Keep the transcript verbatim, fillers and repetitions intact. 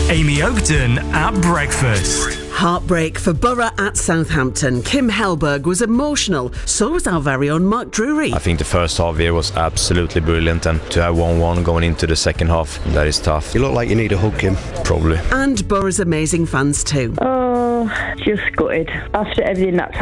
Amy Oakton at breakfast. Heartbreak for Borough at Southampton. Kim Hellberg was emotional. So was our very own Mark Drury. I think the first half here was absolutely brilliant, and to have one one going into the second half, that is tough. You look like you need a hug, Kim. Probably. And Borough's amazing fans too. Oh, just gutted. After everything that's